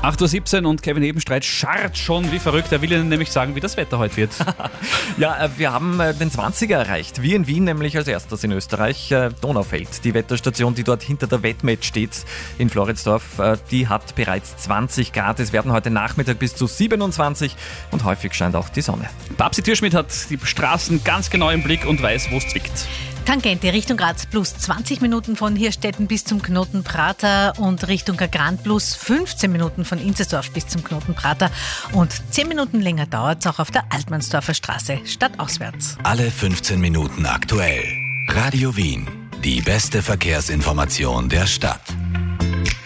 8:17 Uhr und Kevin Ebenstreit scharrt schon wie verrückt. Er will Ihnen nämlich sagen, wie das Wetter heute wird. Ja, wir haben den 20er erreicht. Wir in Wien nämlich als erstes in Österreich. Donaufeld, die Wetterstation, die dort hinter der Wettmet steht in Floridsdorf, die hat bereits 20 Grad. Es werden heute Nachmittag bis zu 27 und häufig scheint auch die Sonne. Babsi Türschmidt hat die Straßen ganz genau im Blick und weiß, wo es zwickt. Tangente Richtung Graz plus 20 Minuten von Hirstetten bis zum Knoten Prater und Richtung Agrand plus 15 Minuten von Inzersdorf bis zum Knoten Prater und 10 Minuten länger dauert es auch auf der Altmannsdorfer Straße stadtauswärts. Alle 15 Minuten aktuell. Radio Wien, die beste Verkehrsinformation der Stadt.